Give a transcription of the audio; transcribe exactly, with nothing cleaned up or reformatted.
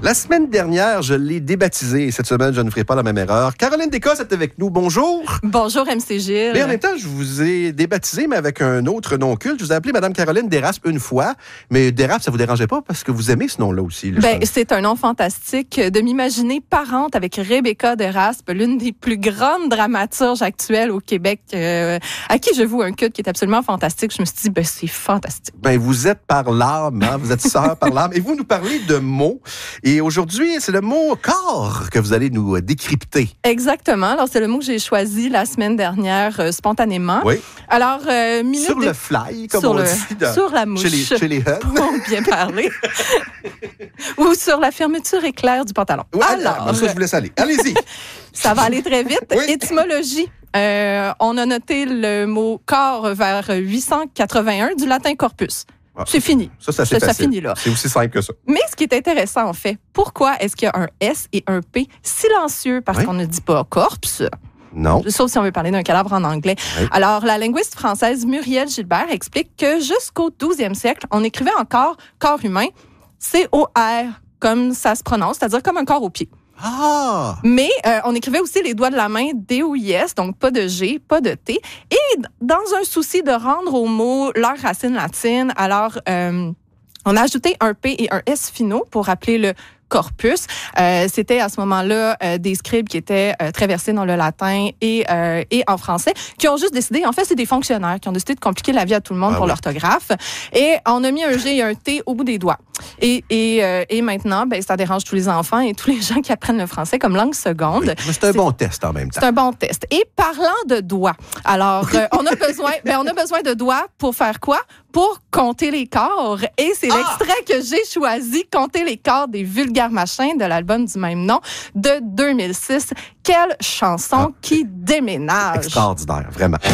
La semaine dernière, je l'ai débaptisé. Cette semaine, je ne ferai pas la même erreur. Caroline Descosses est avec nous. Bonjour. Bonjour, M C Gilles. Mais en même temps, je vous ai débaptisé, mais avec un autre nom culte. Je vous ai appelé Madame Caroline Desraspe une fois, mais Desraspe, ça vous dérangeait pas parce que vous aimez ce nom-là aussi. Là, ben, c'est un nom fantastique de m'imaginer parente avec Rebecca Desraspe, l'une des plus grandes dramaturges actuelles au Québec, euh, à qui je voue un culte qui est absolument fantastique. Je me suis dit, ben, c'est fantastique. Ben, vous êtes par l'âme, hein? Vous êtes sœur par l'âme. Et vous nous parlez de mots. Et aujourd'hui, c'est le mot corps que vous allez nous décrypter. Exactement. Alors, c'est le mot que j'ai choisi la semaine dernière euh, spontanément. Oui. Alors, euh, minute sur de... le fly, comme sur on le... dit. Dans... Sur la mouche. Chez les, chez les Huns. Pour bien parler. Ou sur la fermeture éclair du pantalon. Ouais, Alors, ben ça, je vous laisse aller. Allez-y. Ça va aller très vite. Oui. Étymologie. Euh, on a noté le mot corps vers huit cent quatre-vingt-un du latin corpus. Ah, c'est fini. Ça, c'est assez ça, facile. ça finit là. C'est aussi simple que ça. Mais ce qui est intéressant, en fait, pourquoi est-ce qu'il y a un S et un P silencieux? Parce oui. qu'on ne dit pas corpse. Non. Sauf si on veut parler d'un cadavre en anglais. Oui. Alors, la linguiste française Muriel Gilbert explique que jusqu'au douzième siècle, on écrivait encore corps humain, C O R, comme ça se prononce, c'est-à-dire comme un corps au pied. Ah! Mais euh, on écrivait aussi les doigts de la main D O I S, donc pas de G, pas de T. Et dans un souci de rendre aux mots leur racine latine, alors euh, on a ajouté un P et un S finaux pour rappeler le corpus. Euh, c'était à ce moment-là euh, des scribes qui étaient euh, très versés dans le latin et, euh, et en français, qui ont juste décidé, en fait, c'est des fonctionnaires qui ont décidé de compliquer la vie à tout le monde ah pour oui. l'orthographe. Et on a mis un G et un T au bout des doigts. Et, et, euh, et maintenant, ben, ça dérange tous les enfants et tous les gens qui apprennent le français comme langue seconde. Oui, mais c'est un c'est, bon test en même temps. C'est un bon test. Et parlant de doigts, alors, euh, on a besoin, ben, on a besoin de doigts pour faire quoi? Pour compter les corps. Et c'est ah! l'extrait que j'ai choisi, Compter les corps des vulgaires machins de l'album du même nom de deux mille six. Quelle chanson ah! qui déménage! Extraordinaire, vraiment.